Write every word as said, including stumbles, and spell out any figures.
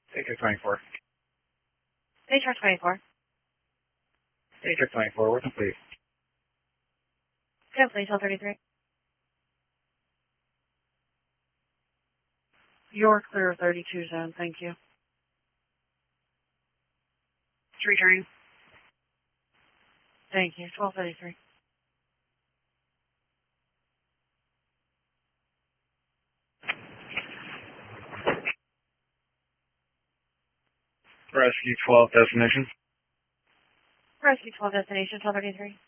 Paycheck twenty-four. Paycheck twenty-four. Paycheck twenty-four, we're complete. Go, please, L thirty-three. You're clear of thirty-two zone, thank you. It's returning. Thank you, twelve thirty-three. Rescue twelve destination. Rescue twelve destination, twelve thirty-three.